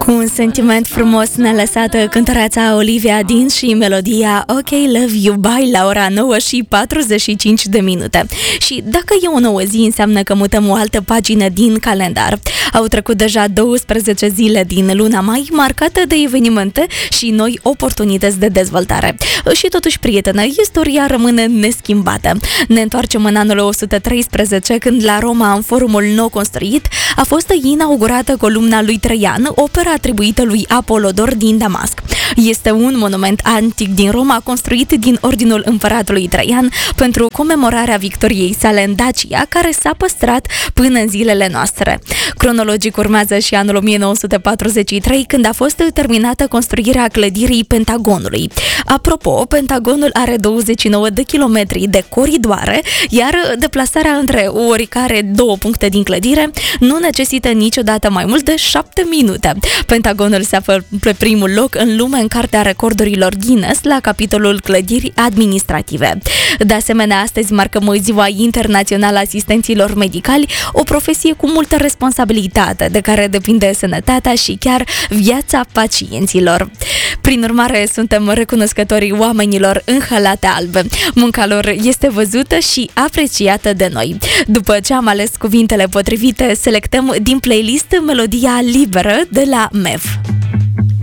Cu un sentiment frumos ne-a lăsat cântăreața Olivia Dean și melodia OK Love You Bye la ora 9 și 45 de minute. Și dacă e o nouă zi, înseamnă că mutăm o altă pagină din calendar. Au trecut deja 12 zile din luna mai, marcată de evenimente și noi oportunități de dezvoltare. Și totuși, prietenă, istoria rămâne neschimbată. Ne întoarcem în anul 113, când la Roma, în forumul nou construit, a fost inaugurată columna lui Traian, opera atribuită lui Apolodor din Damasc. Este un monument antic din Roma, construit din ordinul împăratului Traian pentru comemorarea victoriei sale în Dacia, care s-a păstrat până în zilele noastre. Cronologic urmează și anul 1943, când a fost terminată construirea clădirii Pentagonului. Apropo, Pentagonul are 29 de kilometri de coridoare, iar deplasarea între oricare două puncte din clădire nu necesită niciodată mai mult de 7 minute. Pentagonul se află pe primul loc în lume în Cartea Recordurilor Guinness la capitolul clădiri administrative. De asemenea, astăzi marcăm Ziua Internațională a Asistenților Medicali, o profesie cu multă responsabilitate, de care depinde sănătatea și chiar viața pacienților. Prin urmare, suntem recunoscători oamenilor în halate albe. Munca lor este văzută și apreciată de noi. După ce am ales cuvintele potrivite, selectăm din playlist melodia Liberă de la MEV.